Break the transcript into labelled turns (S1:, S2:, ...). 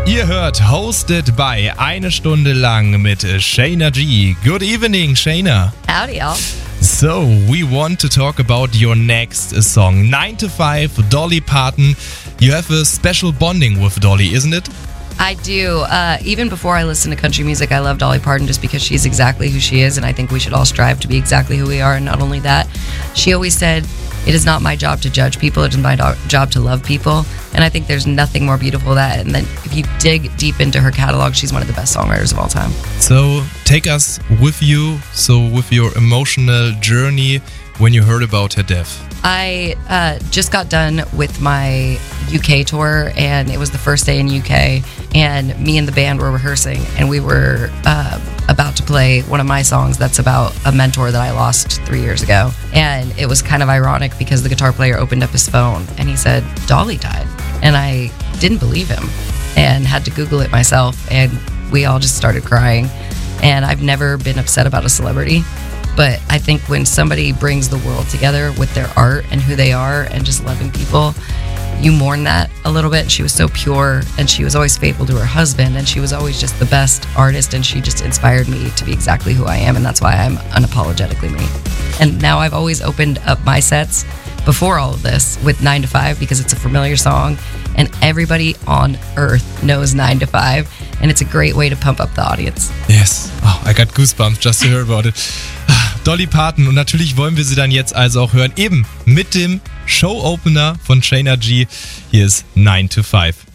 S1: Ihr hört Hosted by eine Stunde lang mit Shayna G. Good evening, Shayna.
S2: Howdy, y'all.
S1: So, we want to talk about your next song, 9 to 5, Dolly Parton. You have a special bonding with Dolly, isn't it?
S2: I do. Even before I listen to country music, I love Dolly Parton just because she's exactly who she is, and I think we should all strive to be exactly who we are. And not only that, she always said, it is not my job to judge people, it is my job to love people. And I think there's nothing more beautiful than that. And then if you dig deep into her catalog, she's one of the best songwriters of all time.
S1: So, take us with you, with your emotional journey when you heard about her death.
S2: I just got done with my UK tour, and it was the first day in UK, and me and the band were rehearsing, and we were about to play one of my songs that's about a mentor that I lost 3 years ago. And it was kind of ironic because the guitar player opened up his phone and he said, Dolly died. And I didn't believe him and had to Google it myself, and we all just started crying. And I've never been upset about a celebrity, but I think when somebody brings the world together with their art and who they are and just loving people, you mourn that a little bit. She was so pure, and she was always faithful to her husband, and she was always just the best artist, and she just inspired me to be exactly who I am, and that's why I'm unapologetically me. And now I've always opened up my sets before all of this with 9 to 5 because it's a familiar song, and everybody on earth knows 9 to 5, and it's a great way to pump up the audience.
S1: Yes. Oh, I got goosebumps just to hear about it. Dolly Parton, und natürlich wollen wir sie dann jetzt also auch hören, eben mit dem Show-Opener von Shayna G. Hier ist 9 to 5.